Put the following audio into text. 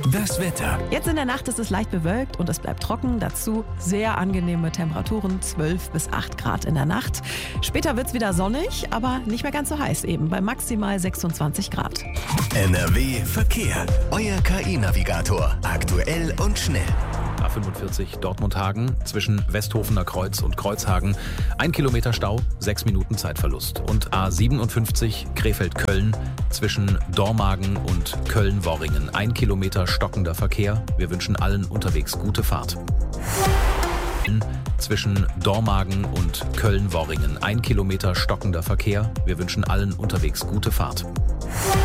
Das Wetter. Jetzt in der Nacht ist es leicht bewölkt und es bleibt trocken. Dazu sehr angenehme Temperaturen, 12 bis 8 Grad in der Nacht. Später wird es wieder sonnig, aber nicht mehr ganz so heiß eben, bei maximal 26 Grad. NRW Verkehr. Euer KI-Navigator. Aktuell und schnell. A45 Dortmund-Hagen zwischen Westhofener Kreuz und Kreuzhagen. 1 Kilometer Stau, 6 Minuten Zeitverlust. Und A57 Krefeld-Köln zwischen Dormagen und Köln-Worringen. 1 Kilometer stockender Verkehr. Wir wünschen allen unterwegs gute Fahrt. Zwischen Dormagen und Köln-Worringen. 1 Kilometer stockender Verkehr. Wir wünschen allen unterwegs gute Fahrt.